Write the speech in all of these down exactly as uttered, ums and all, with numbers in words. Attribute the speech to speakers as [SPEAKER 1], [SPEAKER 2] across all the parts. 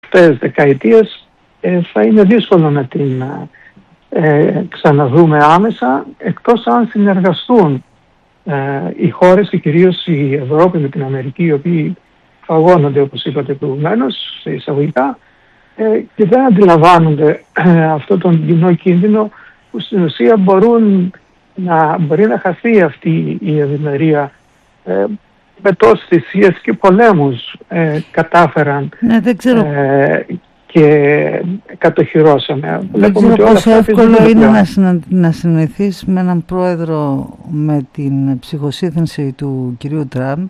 [SPEAKER 1] τελευταίες δεκαετίες ε, θα είναι δύσκολο να την ε, ξαναδούμε άμεσα, εκτός αν συνεργαστούν ε, οι χώρες και κυρίως η Ευρώπη με την Αμερική, οι οποίοι φαγώνονται, όπως είπατε προηγουμένως, σε εισαγωγικά, ε, και δεν αντιλαμβάνονται ε, αυτό τον κοινό κίνδυνο, που στην ουσία μπορούν να, μπορεί να χαθεί αυτή η ευημερία. Ε, με τόσες θυσίες και πολέμους ε, κατάφεραν
[SPEAKER 2] ναι, δεν ξέρω.
[SPEAKER 1] Ε, και κατοχυρώσαμε.
[SPEAKER 2] Δεν ξέρω πόσο εύκολο είναι να, συνα, να συνοηθείς με έναν πρόεδρο με την ψυχοσύνθεση του κυρίου Τραμπ,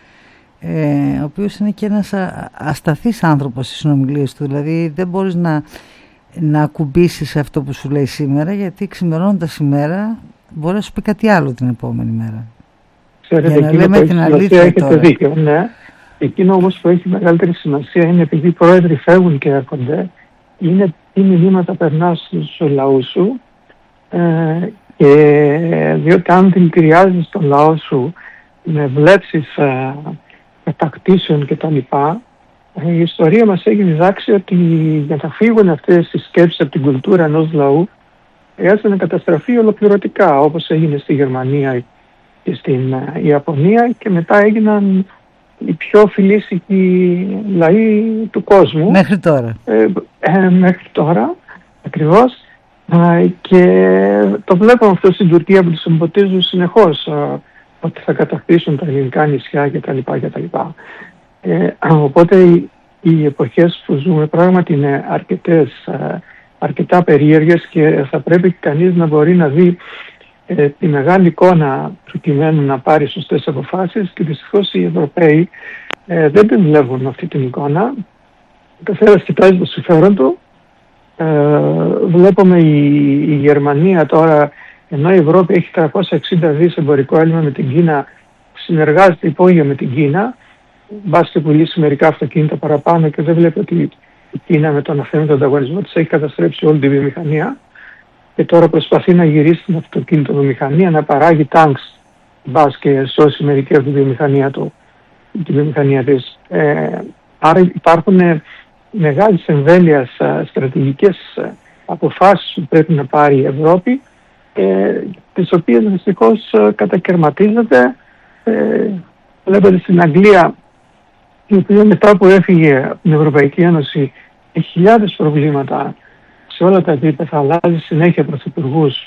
[SPEAKER 2] ε, ο οποίος είναι και ένας α, ασταθής άνθρωπος στις συνομιλίες του. Δηλαδή δεν μπορείς να, να ακουμπήσεις αυτό που σου λέει σήμερα, γιατί ξημερώνοντας ημέρα μπορεί να σου πει κάτι άλλο την επόμενη μέρα.
[SPEAKER 1] Ξέρετε,
[SPEAKER 2] για να λέμε την αλήθεια
[SPEAKER 1] έχετε
[SPEAKER 2] τώρα.
[SPEAKER 1] Δίκιο, ναι. Εκείνο όμως που έχει μεγαλύτερη σημασία είναι, επειδή οι πρόεδροι φεύγουν και έρχονται, είναι τι μηνύματα περνά στους λαούς σου, ε, και διότι αν δηλητηριάζεις τον λαό σου με βλέψεις ε, κατακτήσεων κτλ., η ιστορία μας έχει διδάξει ότι για να φύγουν αυτές οι σκέψεις από την κουλτούρα ενός λαού χρειάζεται να καταστραφεί ολοκληρωτικά, όπως έγινε στη Γερμανία και στην Ιαπωνία, και μετά έγιναν οι πιο φιλήσικοι λαοί του κόσμου.
[SPEAKER 2] Μέχρι τώρα.
[SPEAKER 1] Ε, ε, μέχρι τώρα, ακριβώς. Ε, και το βλέπουμε αυτό στην Τουρκία, που τους εμποτίζουν συνεχώς ε, ότι θα κατακτήσουν τα ελληνικά νησιά κτλ. κτλ. Ε, οπότε οι, οι εποχές που ζούμε πράγματι είναι αρκετές, ε, αρκετά περίεργες, και θα πρέπει κανείς να μπορεί να δει ε, τη μεγάλη εικόνα προκειμένου να πάρει σωστές αποφάσεις, και δυστυχώς οι Ευρωπαίοι ε, δεν την βλέπουν αυτή την εικόνα. Ο καθένας κοιτάζει το συμφέρον του. Ε, βλέπουμε η, η Γερμανία τώρα, ενώ η Ευρώπη έχει τριακόσια εξήντα δισεκατομμύρια εμπορικό έλλειμμα με την Κίνα, συνεργάζεται υπόγεια με την Κίνα, μπας και πουλήσει μερικά αυτοκίνητα παραπάνω, και δεν βλέπει ότι η Κίνα με τον αθέμητο ανταγωνισμό της έχει καταστρέψει όλη τη βιομηχανία, και τώρα προσπαθεί να γυρίσει την αυτοκίνητο-βιομηχανία, να παράγει τάγκς, μπας και σώσει μερική από τη βιομηχανία του, τη βιομηχανία της. Ε, άρα υπάρχουν μεγάλες εμβέλειας στρατηγικές αποφάσεις που πρέπει να πάρει η Ευρώπη, ε, τις οποίες δυστυχώς κατακαιρματίζεται. Ε, βλέπετε στην Αγγλία, η οποία μετά που έφυγε από την Ευρωπαϊκή Ένωση έχει χιλιάδες προβλήματα σε όλα τα επίπεδα, αλλάζει συνέχεια πρωθυπουργούς,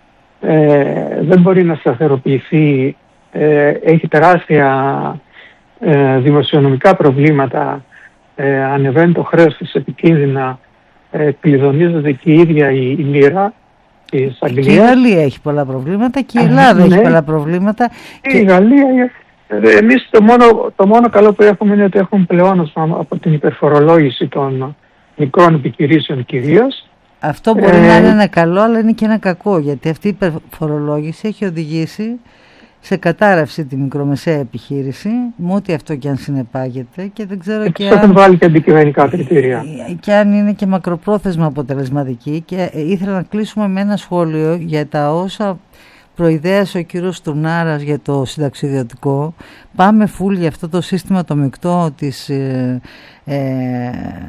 [SPEAKER 1] ε, δεν μπορεί να σταθεροποιηθεί, ε, έχει τεράστια ε, δημοσιονομικά προβλήματα, ε, ανεβαίνει το χρέος της επικίνδυνα, ε, κλειδονίζεται και η ίδια η, η λίρα της Αγγλίας.
[SPEAKER 2] Και η Γαλλία έχει πολλά προβλήματα και η Ελλάδα ε, έχει ναι. πολλά προβλήματα.
[SPEAKER 1] Και,
[SPEAKER 2] και...
[SPEAKER 1] η Γαλλία, ε, εμείς το μόνο, το μόνο καλό που έχουμε είναι ότι έχουμε πλεόνασμα από την υπερφορολόγηση των μικρών επιχειρήσεων κυρίως.
[SPEAKER 2] Αυτό μπορεί ε, να είναι ένα καλό, αλλά είναι και ένα κακό, γιατί αυτή η υπερφορολόγηση έχει οδηγήσει σε κατάρρευση τη μικρομεσαία επιχείρηση, με ό,τι αυτό και αν συνεπάγεται, και δεν ξέρω και αν,
[SPEAKER 1] βάλει και αντικειμενικά κριτήρια.
[SPEAKER 2] και αν είναι και μακροπρόθεσμα αποτελεσματική. Και ήθελα να κλείσουμε με ένα σχόλιο για τα όσα προειδέασε ο κύριος Στουρνάρας για το συνταξιδιωτικό. Πάμε φουλ για αυτό το σύστημα το μεικτό της... Ε, ε,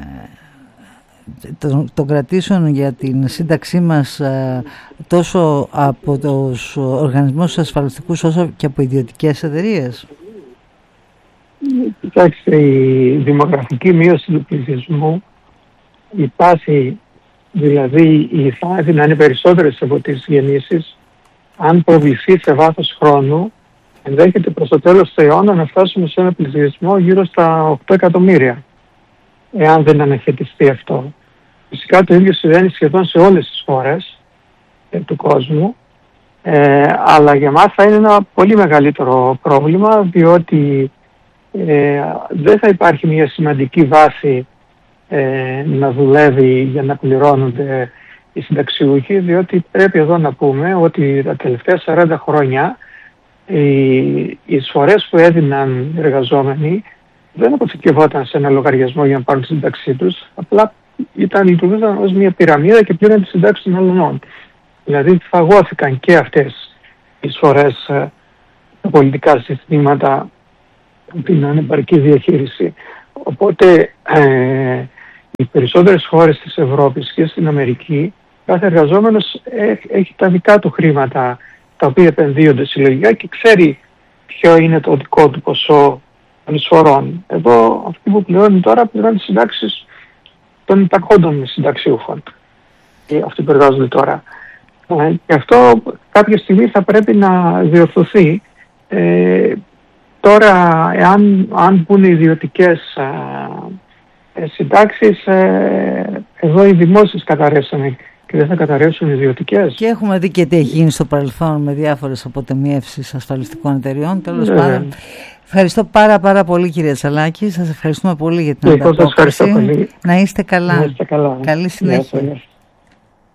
[SPEAKER 2] των κρατήσεων για την σύνταξή μας, τόσο από τους οργανισμούς ασφαλιστικούς όσο και από ιδιωτικές εταιρείες.
[SPEAKER 1] Κοιτάξτε, η δημογραφική μείωση του πληθυσμού, η τάση δηλαδή η τάση να είναι περισσότερες από τις γεννήσεις, αν προβληθεί σε βάθος χρόνου, ενδέχεται προς το τέλος του αιώνα να φτάσουμε σε ένα πληθυσμό γύρω στα οκτώ εκατομμύρια, εάν δεν αναχαιτιστεί αυτό. Φυσικά το ίδιο συμβαίνει σχεδόν σε όλες τις χώρες ε, του κόσμου, ε, αλλά για μας θα είναι ένα πολύ μεγαλύτερο πρόβλημα, διότι ε, δεν θα υπάρχει μια σημαντική βάση ε, να δουλεύει για να πληρώνονται οι συνταξιούχοι, διότι πρέπει εδώ να πούμε ότι τα τελευταία σαράντα χρόνια οι, οι εισφορές που έδιναν οι εργαζόμενοι δεν αποθηκευόταν σε ένα λογαριασμό για να πάρουν τη σύνταξή τους, απλά ήταν, λειτουργούσαν ως μια πυραμίδα και πήραν τη συντάξη των αλλωνών. Δηλαδή φαγώθηκαν και αυτές οι εισφορές στα πολιτικά συστήματα από την ανεπαρκή διαχείριση. Οπότε ε, οι περισσότερες χώρες της Ευρώπης και στην Αμερική, κάθε εργαζόμενος έχει τα δικά του χρήματα τα οποία επενδύονται συλλογικά και ξέρει ποιο είναι το δικό του ποσό των εισφορών. Εδώ αυτοί που πληρώνουν τώρα πληρώνουν συντάξεις των υπαρχόντων συνταξιούχων. Και αυτοί που εργάζονται τώρα. Ε, και αυτό κάποια στιγμή θα πρέπει να διορθωθεί. Ε, τώρα, εάν αν μπουν οι ιδιωτικές ε, συντάξεις, ε, εδώ οι δημόσιες καταρρεύσανε και δεν θα καταρρεύσουν οι ιδιωτικές.
[SPEAKER 2] Και έχουμε δει και τι έχει γίνει στο παρελθόν με διάφορες αποτεμιεύσεις ασφαλιστικών εταιριών. Τέλος
[SPEAKER 1] Yeah.
[SPEAKER 2] πάντων, ευχαριστώ πάρα πάρα πολύ, κύριε Τσαλάκη. Σας ευχαριστούμε πολύ για την ανταπόκριση. Να είστε καλά.
[SPEAKER 1] Να είστε καλά.
[SPEAKER 2] Καλή συνέχεια.
[SPEAKER 1] Yeah,